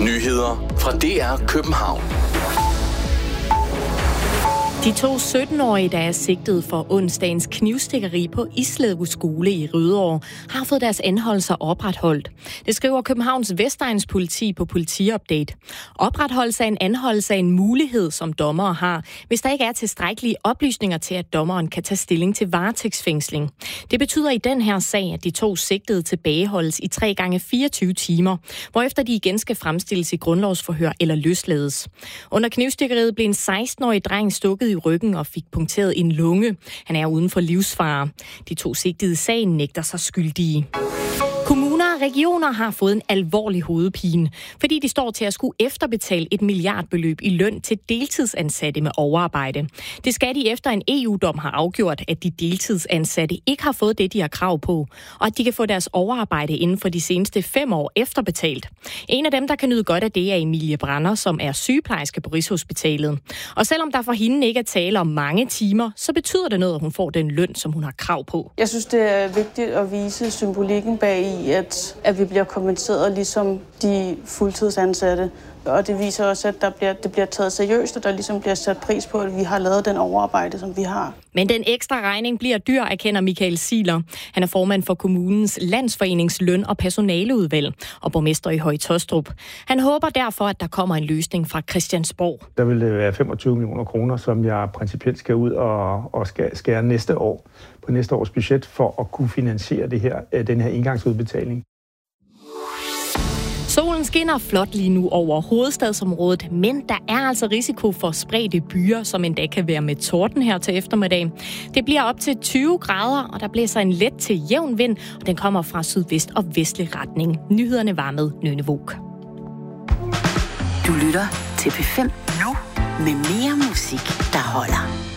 Nyheder fra DR København. De 2 17-årige, der er sigtet for onsdagens knivstikkeri på Islev skole i Rødovre, har fået deres anholdelser opretholdt. Det skriver Københavns Vestegns politi på Politiupdate. Opretholdelse af en anholdelse er en mulighed, som dommere har, hvis der ikke er tilstrækkelige oplysninger til, at dommeren kan tage stilling til varetægtsfængsling. Det betyder i den her sag, at de 2 sigtede tilbageholdes i 3 gange 24 timer, hvorefter de igen skal fremstilles i grundlovsforhør eller løslades. Under knivstikkeriet blev en 16-årig dreng stukket i ryggen og fik punkteret en lunge. Han er uden for livsfare. De 2 sigtede i sagen nægter sig skyldige. Kommuner og regioner har fået en alvorlig hovedpine, fordi de står til at skulle efterbetale et milliardbeløb i løn til deltidsansatte med overarbejde. Det skal de efter en EU-dom har afgjort, at de deltidsansatte ikke har fået det, de har krav på, og at de kan få deres overarbejde inden for de seneste 5 år efterbetalt. En af dem, der kan nyde godt af det, er Emilie Brander, som er sygeplejerske på Rigshospitalet. Og selvom der for hende ikke er tale om mange timer, så betyder det noget, at hun får den løn, som hun har krav på. Jeg synes, det er vigtigt at vise symbolikken bag i, at vi bliver kompenseret ligesom de fuldtidsansatte. Og det viser også, at det bliver taget seriøst, og der ligesom bliver sat pris på, at vi har lavet den overarbejde, som vi har. Men den ekstra regning bliver dyr, erkender Michael Siler. Han er formand for kommunens Landsforenings løn- og personaleudvalg og borgmester i Høje Taastrup. Han håber derfor, at der kommer en løsning fra Christiansborg. Der vil det være 25 millioner kroner, som jeg principielt skal ud og skal skære næste år på næste års budget for at kunne finansiere den her engangsudbetaling. Solen skinner flot lige nu over hovedstadsområdet, men der er altså risiko for spredte byer, som endda kan være med torden her til eftermiddag. Det bliver op til 20 grader, og der blæser en let til jævn vind, og den kommer fra sydvest og vestlig retning. Nyhederne var med Nøgne Vog. Du lytter til P5 nu med mere musik, der holder.